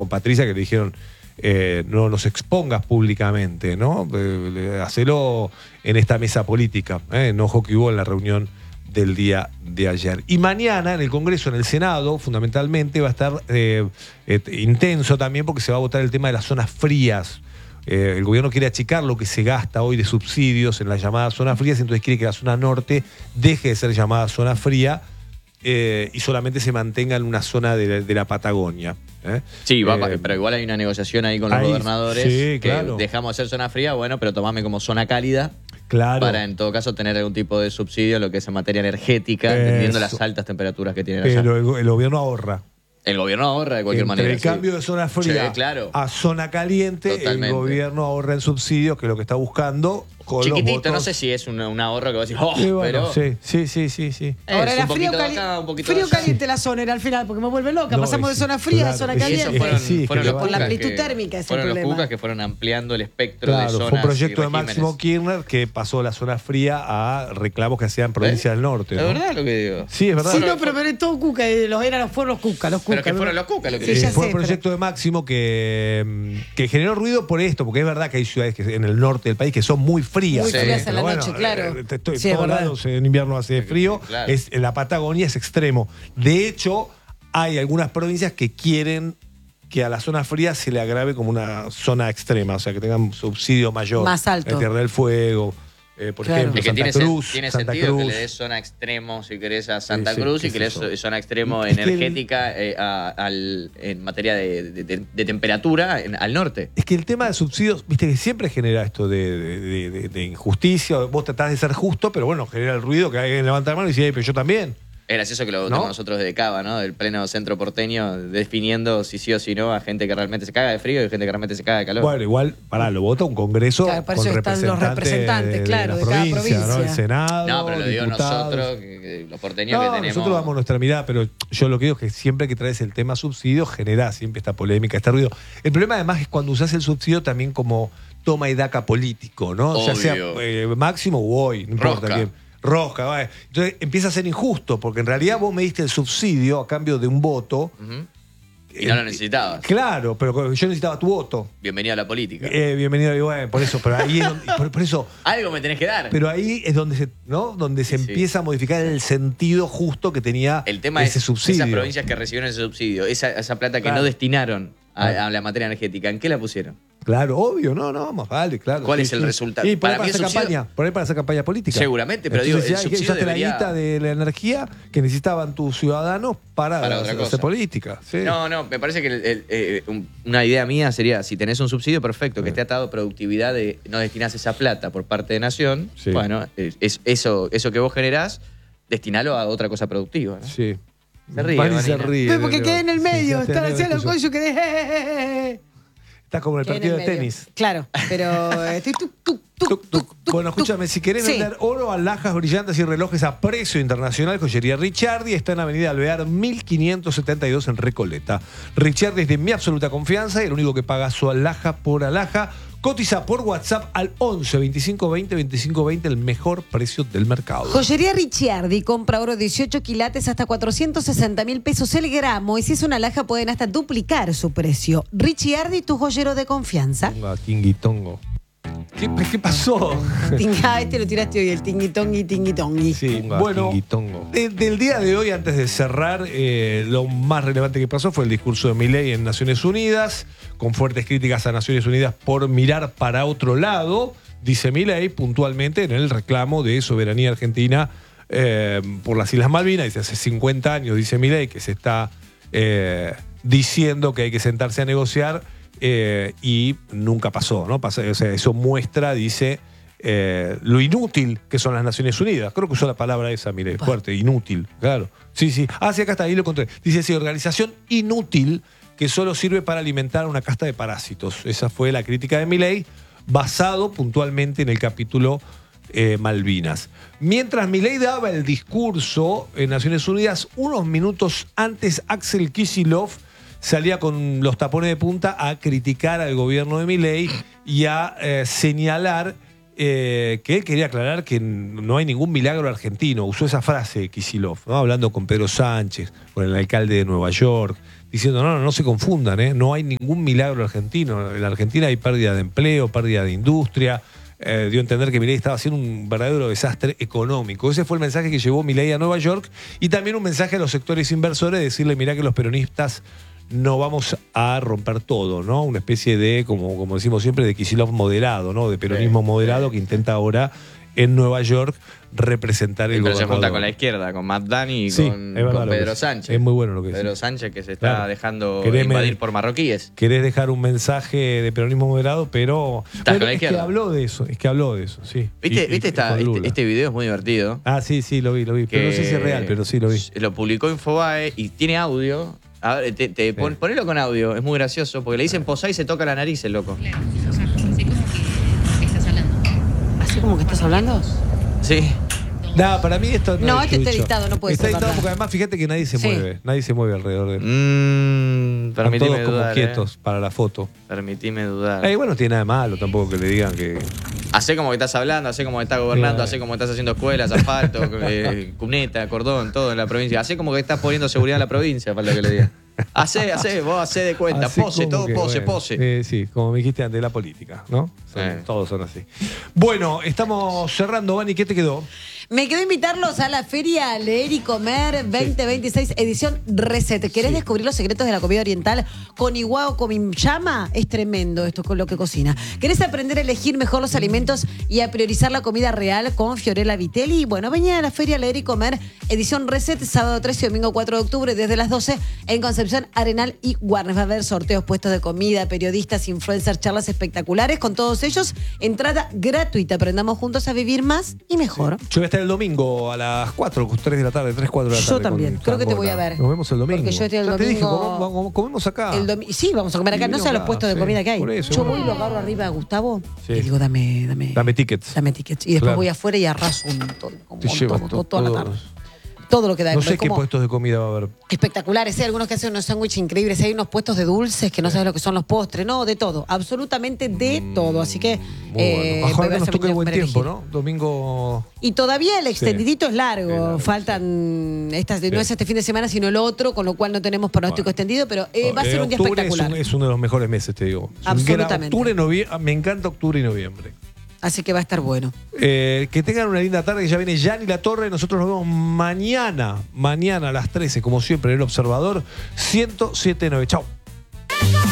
con Patricia, que le dijeron no nos expongas públicamente, ¿no? Hacelo en esta mesa política, enojo que hubo en la reunión del día de ayer. Y mañana en el Congreso, en el Senado, fundamentalmente va a estar intenso también porque se va a votar el tema de las zonas frías. El gobierno quiere achicar lo que se gasta hoy de subsidios en las llamadas zonas frías, entonces quiere que la zona norte deje de ser llamada zona fría y solamente se mantenga en una zona de la Patagonia. Sí, pero igual hay una negociación ahí con los gobernadores, sí, que claro. dejamos de ser zona fría, bueno, pero tomame como zona cálida. Claro. Para en todo caso tener algún tipo de subsidio, lo que es en materia energética, entendiendo las altas temperaturas que tienen allá. Pero el gobierno ahorra. El gobierno ahorra de cualquier manera. El cambio de zona fría a zona caliente, totalmente. El gobierno ahorra en subsidios, que es lo que está buscando. Con chiquitito, los votos. No sé si es un ahorro que va a decir, bueno, pero... Sí. Ahora era frío caliente la zona era al final, porque me vuelve loca. Pasamos de zona fría a zona caliente. Y eso fueron por la amplitud térmica, ese fueron problema. los cucas que fueron ampliando el espectro de zonas. Fue un proyecto de Máximo Kirchner que pasó la zona fría a reclamos que hacían provincias del norte. ¿Es verdad lo que digo? Sí, es verdad. Sí, no, pero es todo cuca, fueron los cucas. Pero que fueron los cucas lo que sí, fue un proyecto de Máximo que generó ruido por esto, porque es verdad que hay ciudades en el norte del país que son muy frías. Muy frías en la noche, claro. Sí, todos lados en invierno hace frío. Claro. En la Patagonia es extremo. De hecho, hay algunas provincias que quieren que a la zona fría se le agrave como una zona extrema, o sea, que tengan un subsidio mayor. Más alto. Tierra del Fuego, por ejemplo, Santa Cruz. Tiene Santa sentido Cruz. que le des zona extremo, si querés, a Santa Cruz y que le des zona extremo Es energética en materia de temperatura al norte. Es que el tema de subsidios, viste que siempre genera esto de injusticia. Vos tratás de ser justo, pero bueno, genera el ruido que alguien levanta la mano y dice, pero yo también. Es gracioso que lo votemos nosotros desde Cava, ¿no? Del pleno centro porteño, definiendo si sí o si no a gente que realmente se caga de frío y gente que realmente se caga de calor. Bueno, igual, lo vota un congreso claro, para con eso están los representantes, claro, de cada provincia. ¿no? El Senado, no, pero lo digo diputados. Nosotros, que los porteños que tenemos... nosotros damos nuestra mirada, pero yo lo que digo es que siempre que traes el tema subsidio genera siempre esta polémica, este ruido. El problema además es cuando usás el subsidio también como toma y daca político, ¿no? Obvio. Ya sea Máximo o hoy, no importa quién. Rosca, ¿vale? Entonces empieza a ser injusto, porque en realidad vos me diste el subsidio a cambio de un voto. Y no lo necesitabas. Claro, pero yo necesitaba tu voto. Bienvenido a la política. Bienvenido, bueno, por eso, pero ahí es por eso. Algo me tenés que dar. Pero ahí es donde se empieza a modificar el sentido justo que tenía el tema ese subsidio. Esas provincias que recibieron ese subsidio, esa plata que no destinaron a la materia energética, ¿en qué la pusieron? Claro, obvio, más vale, claro. ¿Cuál es el resultado? Y para hacer campaña política. Seguramente, pero entonces, digo, el subsidio debería... la guita de la energía que necesitaban tus ciudadanos para hacer política. Sí. No, me parece que una idea mía sería, si tenés un subsidio, perfecto, que esté atado a productividad de no destinás esa plata por parte de Nación, bueno, eso que vos generás, destinalo a otra cosa productiva, ¿no? Sí. Se ríe, porque quedé en el medio, están haciendo el cuello que Estás como en el partido de tenis. Claro, pero... Bueno, escúchame, si querés vender oro, alhajas brillantes y relojes a precio internacional, Joyería Ricciardi está en Avenida Alvear 1572 en Recoleta. Ricciardi es de mi absoluta confianza y el único que paga su alhaja por alhaja. Cotiza por WhatsApp al 11 25 20 25 20, el mejor precio del mercado. Joyería Ricciardi compra oro 18 quilates hasta 460.000 pesos el gramo, y si es una alhaja pueden hasta duplicar su precio. Ricciardi, tu joyero de confianza. Tinguitongo. ¿Qué pasó? Este lo tiraste hoy, el tinguitongi. Sí, bueno, del día de hoy, antes de cerrar, lo más relevante que pasó fue el discurso de Milei en Naciones Unidas, con fuertes críticas a Naciones Unidas por mirar para otro lado, dice Milei puntualmente en el reclamo de soberanía argentina por las Islas Malvinas. Dice, hace 50 años, dice Milei, que se está diciendo que hay que sentarse a negociar. Y nunca pasó, ¿no? O sea, eso muestra, dice, lo inútil que son las Naciones Unidas. Creo que usó la palabra esa, mire, fuerte, inútil, claro. Sí. Ah, sí, acá está, ahí lo encontré. Dice, sí, organización inútil que solo sirve para alimentar a una casta de parásitos. Esa fue la crítica de Milei, basado puntualmente en el capítulo Malvinas. Mientras Milei daba el discurso en Naciones Unidas, unos minutos antes, Axel Kicillof salía con los tapones de punta a criticar al gobierno de Milei y a señalar que él quería aclarar que no hay ningún milagro argentino. Usó esa frase Kicillof, ¿no? Hablando con Pedro Sánchez, con el alcalde de Nueva York, diciendo, no se confundan, no hay ningún milagro argentino. En la Argentina hay pérdida de empleo, pérdida de industria. Dio a entender que Milei estaba haciendo un verdadero desastre económico. Ese fue el mensaje que llevó Milei a Nueva York, y también un mensaje a los sectores inversores, decirle, mirá que los peronistas no vamos a romper todo, ¿no? Una especie de, como decimos siempre, de Kicillof moderado, ¿no? De peronismo moderado que intenta ahora en Nueva York representar el gobernador. Pero se junta con la izquierda, con Matt Dani y Sí, con es Pedro Sánchez. Es muy bueno lo que Pedro decís. Sánchez que se está dejando Querés invadir por marroquíes. Querés dejar un mensaje de peronismo moderado, pero Estás con la es que izquierda. habló de eso, sí. ¿Viste Y con Lula. este video es muy divertido? Ah, sí, lo vi. Pero no sé si es real, pero sí lo vi. Lo publicó Infobae y tiene audio. A ver, ponelo con audio, es muy gracioso, porque le dicen posá y se toca la nariz el loco. O sea, sé como que estás hablando. ¿Así como que estás hablando? Sí. No, para mí esto No, es este está chucho. editado, no puede Está ser editado verdad. porque además fíjate que nadie se Sí. mueve. Nadie se mueve alrededor de él. Están Permitime todos como dudar. quietos para la foto. Permitime dudar. Bueno, no tiene nada de malo tampoco que le digan que... Hacé como que estás hablando, hacé como que estás gobernando, hacé como que estás haciendo escuelas, asfalto, cuneta, cordón, todo en la provincia. Hacé como que estás poniendo seguridad en la provincia, falta que le diga. Vos hacé de cuenta, Así pose, como todo que, pose, bueno, pose. sí, como me dijiste antes, la política, ¿no? Sí. Todos son así. Bueno, estamos cerrando, Vani, ¿qué te quedó? Me quedo invitarlos a la feria Leer y Comer 2026, edición Reset. ¿Querés descubrir los secretos de la comida oriental con Iguá o con Llama? Es tremendo esto con lo que cocina. ¿Querés aprender a elegir mejor los alimentos y a priorizar la comida real con Fiorella Vitelli? Bueno, venid a la feria Leer y Comer, edición Reset, sábado 13 y domingo 4 de octubre, desde las 12 en Concepción, Arenal y Warnes. Va a haber sorteos, puestos de comida, periodistas, influencers, charlas espectaculares con todos ellos. Entrada gratuita. Aprendamos juntos a vivir más y mejor. Yo voy a estar el domingo a las 4, 3 de la tarde, 3, 4 de la tarde. Yo también. con Creo que te voy a Tangona. ver. Nos vemos el domingo. Porque yo estoy el Ya te dije, domingo- comemos acá. Sí, vamos a comer acá. Sí, No sé los acá, puestos de sí. comida que hay. Por eso, Yo bueno. voy y lo agarro arriba a Gustavo Sí. y digo, dame tickets. Dame tickets. Y después Claro. voy afuera y arraso un Te llevas montón, toda la todo. tarde. Todo lo que da. No Pero sé qué como puestos de comida va a haber. espectaculares. Hay algunos que hacen unos sándwiches increíbles. Hay unos puestos de dulces que no sabes lo que son los postres. No, de todo. Absolutamente de todo. Así que... Muy bueno. Ojalá que nos toque buen perejil. tiempo, ¿no? Domingo... Y todavía el extendidito es largo. Es largo, Faltan... no es este fin de semana, sino el otro, con lo cual no tenemos pronóstico Bueno. extendido, pero va a ser un día octubre espectacular. es uno de los mejores meses, te digo. Es un Absolutamente. octubre, noviembre. Me encanta octubre y noviembre. Así que va a estar bueno. Que tengan una linda tarde, que ya viene Yanni La Torre. Nosotros nos vemos mañana a las 13, como siempre, en El Observador 107.9. Chau.